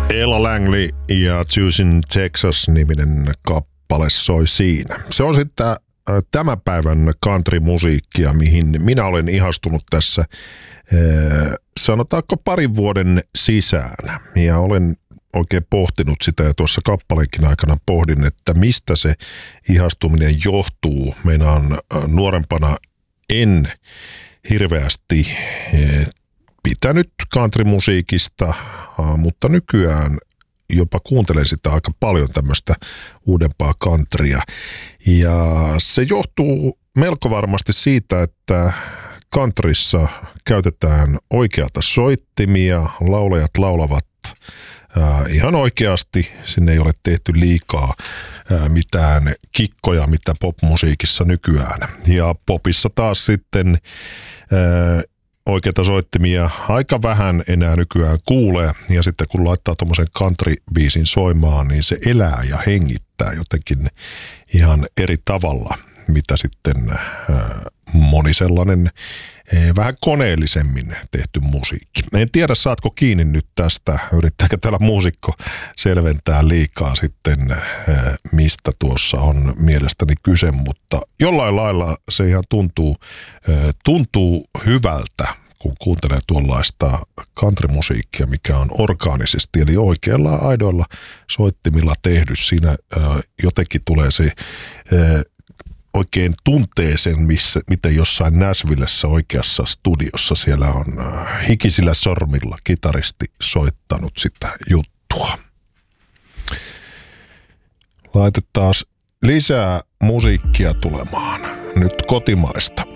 Ella Langley ja Choosing Texas-niminen kappale soi siinä. Se on sitten tämän päivän country-musiikkia, mihin minä olen ihastunut tässä sanotaanko parin vuoden sisään. Ja olen oikein pohtinut sitä ja tuossa kappaleenkin aikana pohdin, että mistä se ihastuminen johtuu. Meinaan nuorempana en hirveästi pitänyt countrymusiikista, mutta nykyään jopa kuuntelen sitä aika paljon tämmöistä uudempaa countrya. Ja se johtuu melko varmasti siitä, että countryssa käytetään oikeata soittimia, laulajat laulavat ihan oikeasti, sinne ei ole tehty liikaa mitään kikkoja, mitä popmusiikissa nykyään. Ja popissa taas sitten oikeita soittimia aika vähän enää nykyään kuulee, ja sitten kun laittaa tuommoisen country-biisin soimaan, niin se elää ja hengittää jotenkin ihan eri tavalla, mitä sitten moni sellainen vähän koneellisemmin tehty musiikki. En tiedä, saatko kiinni nyt tästä, yrittääkö täällä muusikko selventää liikaa sitten, mistä tuossa on mielestäni kyse, mutta jollain lailla se ihan tuntuu hyvältä, kun kuuntelee tuollaista countrymusiikkia, mikä on orgaanisesti, eli oikeilla aidoilla soittimilla tehdy. Siinä jotenkin tulee se oikein tuntee sen, miten jossain Nashvillessä oikeassa studiossa siellä on hikisillä sormilla kitaristi soittanut sitä juttua. Laitetaan lisää musiikkia tulemaan. Nyt kotimaista.